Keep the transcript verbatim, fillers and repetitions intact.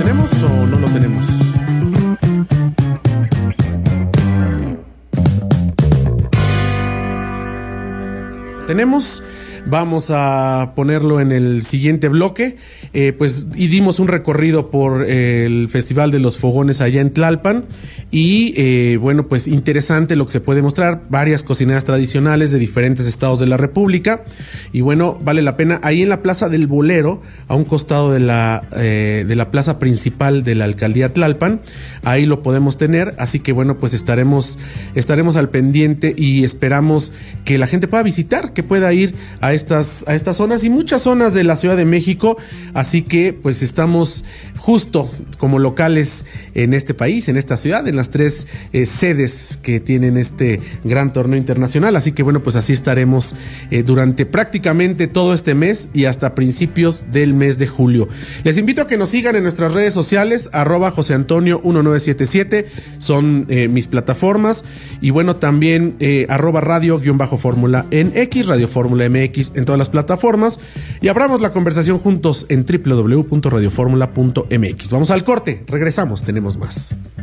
tenemos o no lo tenemos? Tenemos, vamos a ponerlo en el siguiente bloque, eh, pues y dimos un recorrido por eh, el Festival de los Fogones allá en Tlalpan y eh, bueno, pues interesante lo que se puede mostrar, varias cocineras tradicionales de diferentes estados de la República y bueno, vale la pena, ahí en la Plaza del Bolero, a un costado de la, eh, de la plaza principal de la Alcaldía Tlalpan, ahí lo podemos tener, así que bueno, pues estaremos, estaremos al pendiente y esperamos que la gente pueda visitar, que pueda ir a estas, a estas zonas y muchas zonas de la Ciudad de México, así que pues estamos justo como locales en este país, en esta ciudad, en las tres eh, sedes que tienen este gran torneo internacional, así que bueno, pues así estaremos eh, durante prácticamente todo este mes y hasta principios del mes de julio. Les invito a que nos sigan en nuestras redes sociales, arroba José Antonio uno nueve siete siete, son eh, mis plataformas, y bueno, también eh, arroba radio guión bajo fórmula en X, Radio Fórmula M X en todas las plataformas, y abramos la conversación juntos en doble u doble u doble u punto radio fórmula punto m x. Vamos al corte, regresamos, tenemos más.